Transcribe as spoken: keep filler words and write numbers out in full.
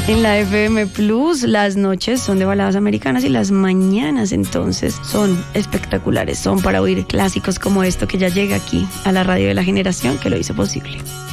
En la F M Plus, las noches son de baladas americanas y las mañanas entonces son espectaculares. Son para oír clásicos como esto que ya llega aquí a la radio de la generación que lo hizo posible.